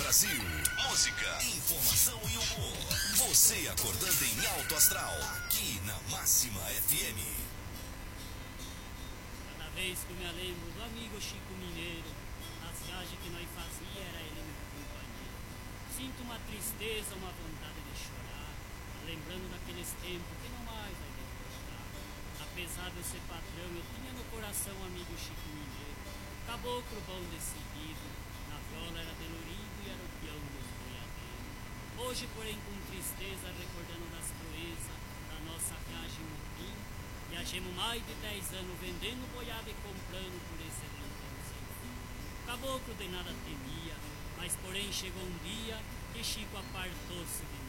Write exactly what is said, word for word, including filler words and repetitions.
Brasil. Música, informação e humor. Você acordando em alto astral. Aqui na Máxima F M. Cada vez que eu me lembro do amigo Chico Mineiro, as viagens que nós fazia era ele meu companheiro. Sinto uma tristeza, uma vontade de chorar, lembrando daqueles tempos que não mais vai voltar. Apesar de eu ser patrão, eu tinha no coração amigo Chico Mineiro, caboclo bom decidido, na viola era delorido e era o peão dos boiadeiros. Hoje, porém, com tristeza, recordando das proezas da nossa viagem no fim, viajemos mais de dez anos vendendo boiada e comprando por esse rincão sem fim. Caboclo de nada temia, mas porém chegou um dia que Chico apartou-se de